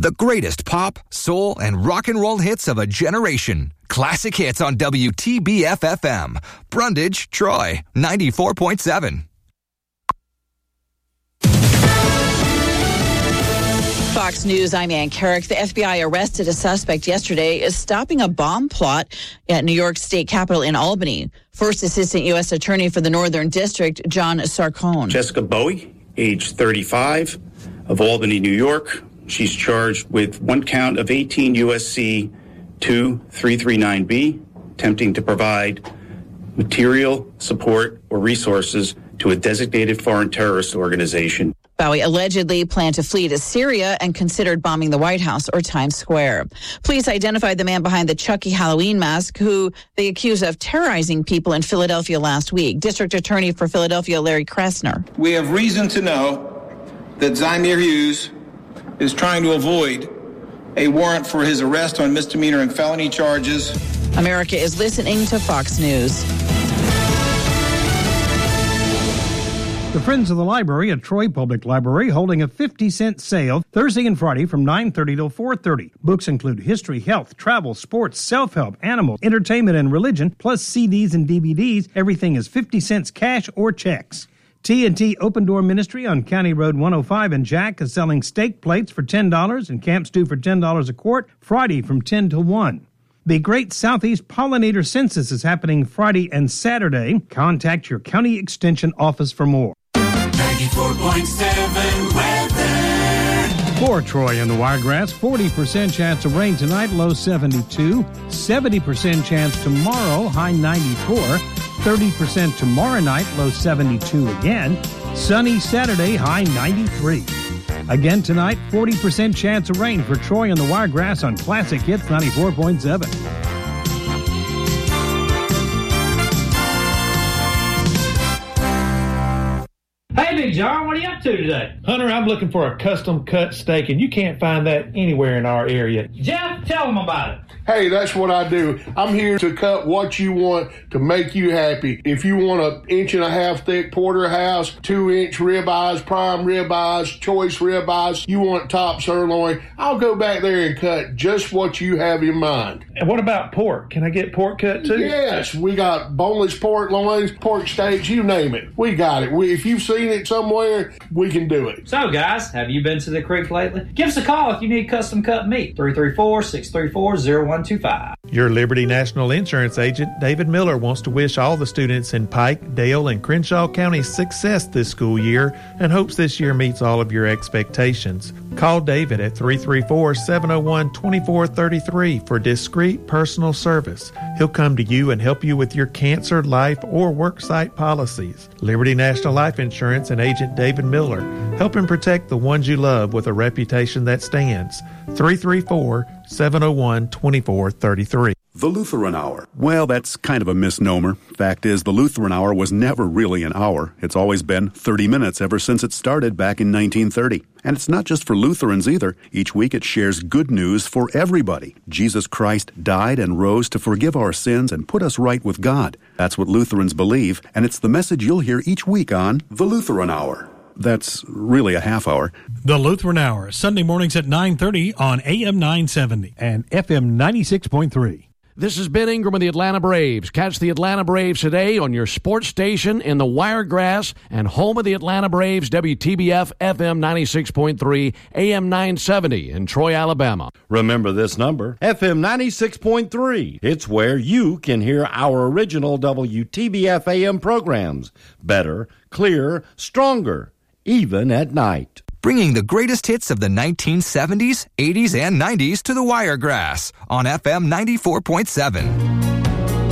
The greatest pop, soul, and rock and roll hits of a generation. Classic hits on WTBF-FM. Brundage, Troy, 94.7. Fox News, I'm Ann Carrick. The FBI arrested a suspect yesterday stopping a bomb plot at New York State Capitol in Albany. First Assistant U.S. Attorney for the Northern District, John Sarcone. Jessica Bowie, age 35, of Albany, New York. She's charged with one count of 18 U.S.C. 2339B, attempting to provide material support or resources to a designated foreign terrorist organization. Bowie allegedly planned to flee to Syria and considered bombing the White House or Times Square. Police identified the man behind the Chucky Halloween mask, who they accuse of terrorizing people in Philadelphia last week. District Attorney for Philadelphia, Larry Kressner. We have reason to know that Zymir Hughes is trying to avoid a warrant for his arrest on misdemeanor and felony charges. America is listening to Fox News. The Friends of the Library at Troy Public Library holding a 50-cent sale Thursday and Friday from 9:30 till 4:30. Books include history, health, travel, sports, self-help, animals, entertainment, and religion, plus CDs and DVDs. Everything is 50 cents cash or checks. T&T Open Door Ministry on County Road 105 in Jack is selling steak plates for $10 and camp stew for $10 a quart Friday from 10 to 1. The Great Southeast Pollinator Census is happening Friday and Saturday. Contact your county extension office for more. 94.7 weather. For Troy and the Wiregrass, 40% chance of rain tonight, low 72. 70% chance tomorrow, high 94. 30% tomorrow night, low 72 again. Sunny Saturday, high 93. Again tonight, 40% chance of rain for Troy and the Wiregrass on Classic Hits 94.7. Hey, Big John, what are you up to today? Hunter, I'm looking for a custom cut steak, and you can't find that anywhere in our area. Jeff, tell them about it. Hey, that's what I do. I'm here to cut what you want to make you happy. If you want an 1.5 inch thick porterhouse, 2-inch ribeyes, prime ribeyes, choice ribeyes, you want top sirloin, I'll go back there and cut just what you have in mind. And what about pork? Can I get pork cut too? Yes, we got boneless pork loins, pork steaks, you name it. We got it. If you've seen it somewhere, we can do it. So, guys, have you been to the creek lately? Give us a call if you need custom cut meat. 334-634-0125. Your Liberty National Insurance agent, David Miller, wants to wish all the students in Pike, Dale, and Crenshaw counties success this school year and hopes this year meets all of your expectations. Call David at 334-701-2433 for discreet personal service. He'll come to you and help you with your cancer, life, or worksite policies. Liberty National Life Insurance and agent David Miller, helping protect the ones you love with a reputation that stands. 334-701-2433. The Lutheran Hour. Well, that's kind of a misnomer. Fact is, the Lutheran Hour was never really an hour. It's always been 30 minutes ever since it started back in 1930. And it's not just for Lutherans either. Each week it shares good news for everybody. Jesus Christ died and rose to forgive our sins and put us right with God. That's what Lutherans believe, and it's the message you'll hear each week on The Lutheran Hour. That's really a half hour. The Lutheran Hour, Sunday mornings at 9:30 on AM 970 and FM 96.3. This is Ben Ingram of the Atlanta Braves. Catch the Atlanta Braves today on your sports station in the Wiregrass and home of the Atlanta Braves, WTBF FM 96.3, AM 970 in Troy, Alabama. Remember this number, FM 96.3. It's where you can hear our original WTBF AM programs. Better, clearer, stronger, even at night. Bringing the greatest hits of the 1970s, 80s, and 90s to the Wiregrass on FM 94.7.